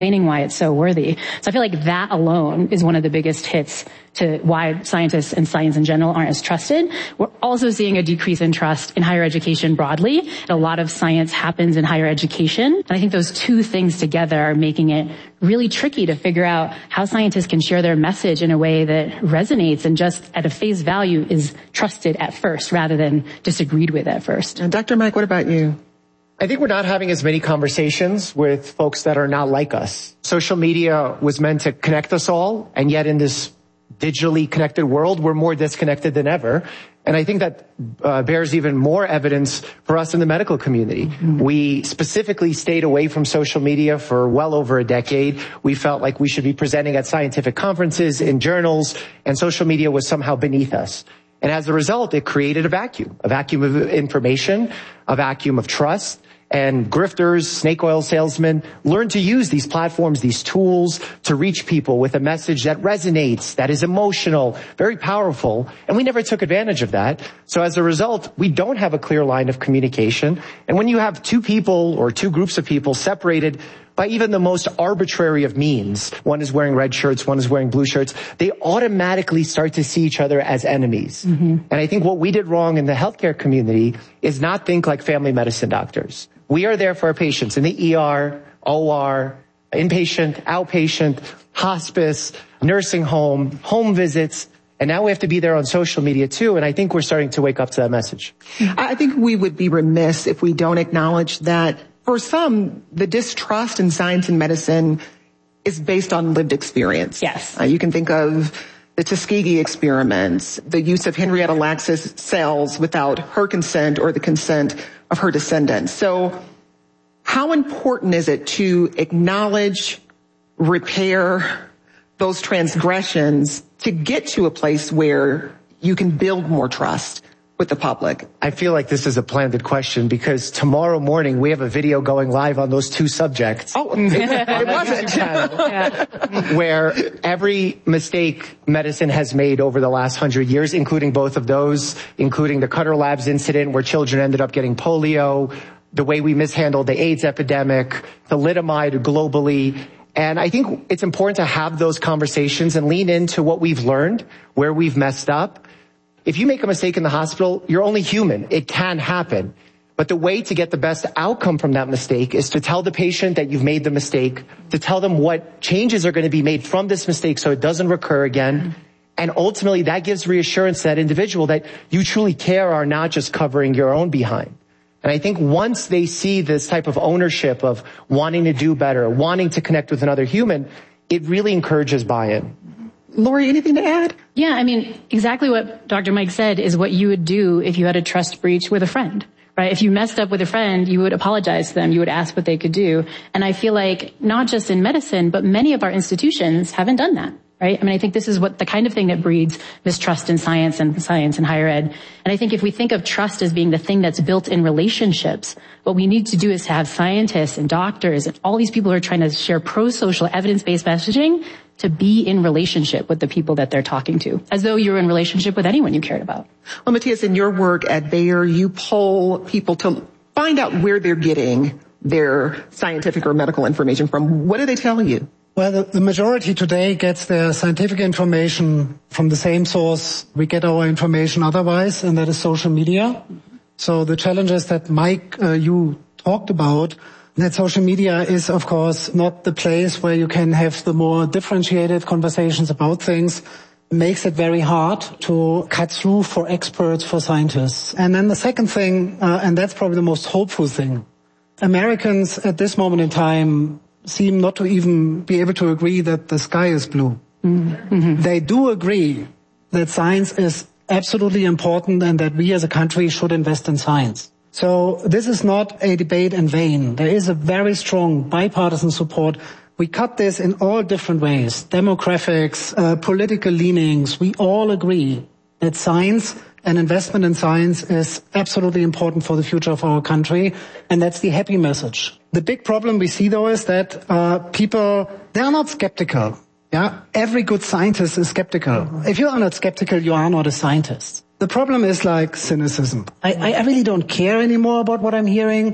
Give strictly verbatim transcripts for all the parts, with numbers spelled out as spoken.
explaining why it's so worthy. So I feel like that alone is one of the biggest hits to why scientists and science in general aren't as trusted. We're also seeing a decrease in trust in higher education broadly. A lot of science happens in higher education. And I think those two things together are making it really tricky to figure out how scientists can share their message in a way that resonates and just at a face value is trusted at first rather than disagreed with at first. And Doctor Mike, what about you? I think we're not having as many conversations with folks that are not like us. Social media was meant to connect us all, and yet in this digitally connected world, we're more disconnected than ever. And I think that uh, bears even more evidence for us in the medical community. Mm-hmm. We specifically stayed away from social media for well over a decade. We felt like we should be presenting at scientific conferences, in journals, and social media was somehow beneath us. And as a result, it created a vacuum, a vacuum of information, a vacuum of trust. And grifters, snake oil salesmen learn to use these platforms, these tools to reach people with a message that resonates, that is emotional, very powerful. And we never took advantage of that. So as a result, we don't have a clear line of communication. And when you have two people or two groups of people separated by even the most arbitrary of means, one is wearing red shirts, one is wearing blue shirts, they automatically start to see each other as enemies. Mm-hmm. And I think what we did wrong in the healthcare community is not think like family medicine doctors. We are there for our patients in the E R, O R, inpatient, outpatient, hospice, nursing home, home visits, and now we have to be there on social media too, and I think we're starting to wake up to that message. I think we would be remiss if we don't acknowledge that for some, the distrust in science and medicine is based on lived experience. Yes. Uh, you can think of the Tuskegee experiments, the use of Henrietta Lacks's cells without her consent or the consent of her descendants. So how important is it to acknowledge, repair those transgressions to get to a place where you can build more trust with the public? I feel like this is a planted question because tomorrow morning we have a video going live on those two subjects. Oh, it, it wasn't. Yeah. Where every mistake medicine has made over the last hundred years, including both of those, including the Cutter Labs incident where children ended up getting polio, the way we mishandled the AIDS epidemic, thalidomide globally. And I think it's important to have those conversations and lean into what we've learned, where we've messed up. If you make a mistake in the hospital, you're only human. It can happen. But the way to get the best outcome from that mistake is to tell the patient that you've made the mistake, to tell them what changes are going to be made from this mistake so it doesn't recur again. And ultimately, that gives reassurance to that individual that you truly care, are not just covering your own behind. And I think once they see this type of ownership of wanting to do better, wanting to connect with another human, it really encourages buy-in. Lori, anything to add? Yeah, I mean, exactly what Doctor Mike said is what you would do if you had a trust breach with a friend, right? If you messed up with a friend, you would apologize to them. You would ask what they could do. And I feel like not just in medicine, but many of our institutions haven't done that, right? I mean, I think this is what the kind of thing that breeds mistrust in science and science and higher ed. And I think if we think of trust as being the thing that's built in relationships, what we need to do is to have scientists and doctors and all these people who are trying to share pro-social evidence-based messaging to be in relationship with the people that they're talking to, as though you're in relationship with anyone you cared about. Well, Matthias, in your work at Bayer, you poll people to find out where they're getting their scientific or medical information from. What do they tell you? Well, the, the majority today gets their scientific information from the same source we get our information otherwise, and that is social media. So the challenges that Mike, uh, you talked about, that social media is, of course, not the place where you can have the more differentiated conversations about things, makes it very hard to cut through for experts, for scientists. And then the second thing, uh, and that's probably the most hopeful thing, Americans at this moment in time seem not to even be able to agree that the sky is blue. Mm-hmm. They do agree that science is absolutely important and that we as a country should invest in science. So this is not a debate in vain. There is a very strong bipartisan support. We cut this in all different ways, demographics, uh, political leanings. We all agree that science and investment in science is absolutely important for the future of our country, and that's the happy message. The big problem we see, though, is that uh, people, they are not skeptical. Yeah, every good scientist is skeptical. If you are not skeptical, you are not a scientist. The problem is like cynicism. I, I really don't care anymore about what I'm hearing.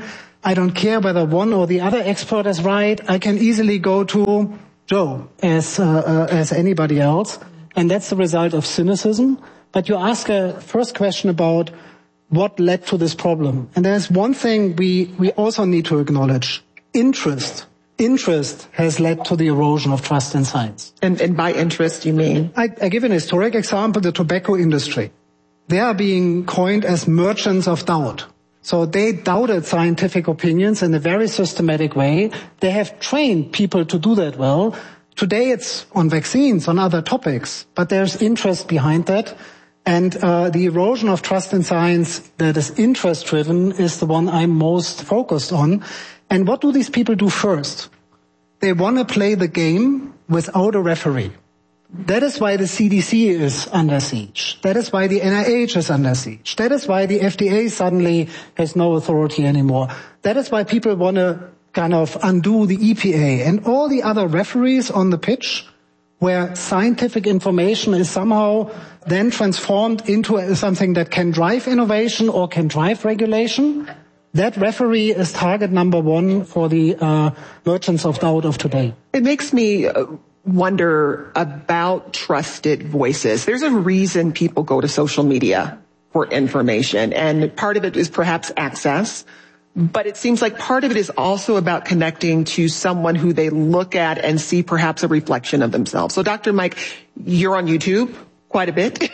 I don't care whether one or the other expert is right. I can easily go to Joe as, uh, uh, as anybody else. And that's the result of cynicism. But you ask a first question about what led to this problem. And there's one thing we, we also need to acknowledge. Interest. Interest has led to the erosion of trust in science. And, and by interest, you mean? I, I give an historic example, the tobacco industry. They are being coined as merchants of doubt. So they doubted scientific opinions in a very systematic way. They have trained people to do that well. Today it's on vaccines, on other topics, but there's interest behind that. And uh, the erosion of trust in science that is interest-driven is the one I'm most focused on. And what do these people do first? They want to play the game without a referee. That is why the C D C is under siege. That is why the N I H is under siege. That is why the F D A suddenly has no authority anymore. That is why people want to kind of undo the E P A and all the other referees on the pitch where scientific information is somehow then transformed into something that can drive innovation or can drive regulation. That referee is target number one for the uh, merchants of doubt of today. It makes me uh, wonder about trusted voices. There's a reason people go to social media for information, and part of it is perhaps access. But it seems like part of it is also about connecting to someone who they look at and see perhaps a reflection of themselves. So Doctor Mike, you're on YouTube quite a bit.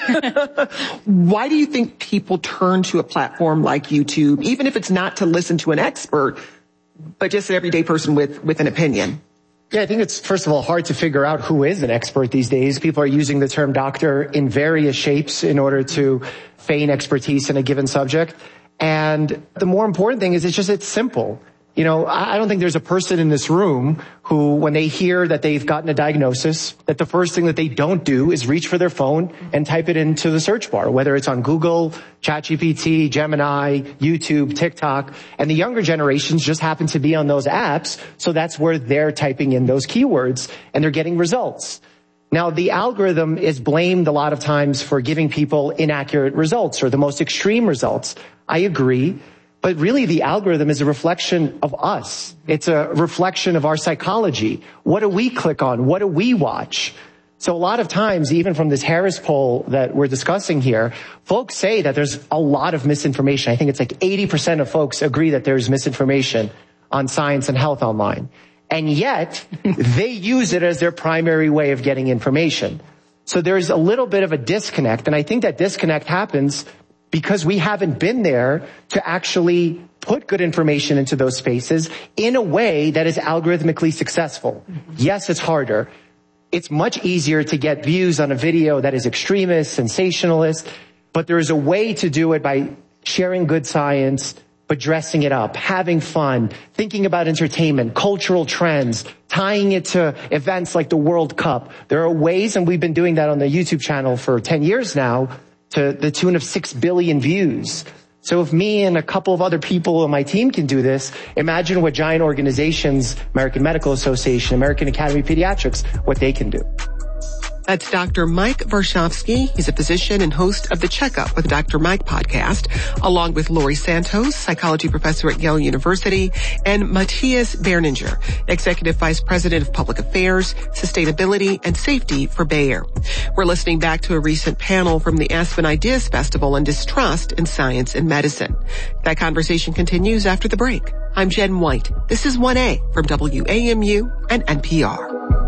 Why do you think people turn to a platform like YouTube, even if it's not to listen to an expert, but just an everyday person with, with an opinion? Yeah, I think it's, first of all, hard to figure out who is an expert these days. People are using the term doctor in various shapes in order to feign expertise in a given subject. And the more important thing is it's just, it's simple. You know, I don't think there's a person in this room who, when they hear that they've gotten a diagnosis, that the first thing that they don't do is reach for their phone and type it into the search bar, whether it's on Google, ChatGPT, Gemini, YouTube, TikTok. And the younger generations just happen to be on those apps, so that's where they're typing in those keywords and they're getting results. Now, the algorithm is blamed a lot of times for giving people inaccurate results or the most extreme results. I agree. But really, the algorithm is a reflection of us. It's a reflection of our psychology. What do we click on? What do we watch? So a lot of times, even from this Harris poll that we're discussing here, folks say that there's a lot of misinformation. I think it's like eighty percent of folks agree that there's misinformation on science and health online. And yet, they use it as their primary way of getting information. So there's a little bit of a disconnect. And I think that disconnect happens because we haven't been there to actually put good information into those spaces in a way that is algorithmically successful. Yes, it's harder. It's much easier to get views on a video that is extremist, sensationalist, but there is a way to do it by sharing good science, but dressing it up, having fun, thinking about entertainment, cultural trends, tying it to events like the World Cup. There are ways, and we've been doing that on the YouTube channel for ten years now, to the tune of six billion views. So if me and a couple of other people on my team can do this, imagine what giant organizations, American Medical Association, American Academy of Pediatrics, what they can do. That's Doctor Mike Varshavsky. He's a physician and host of the Checkup with Doctor Mike podcast, along with Laurie Santos, psychology professor at Yale University, and Matthias Berninger, executive vice president of public affairs, sustainability, and safety for Bayer. We're listening back to a recent panel from the Aspen Ideas Festival on distrust in science and medicine. That conversation continues after the break. I'm Jen White. This is one A from W A M U and N P R.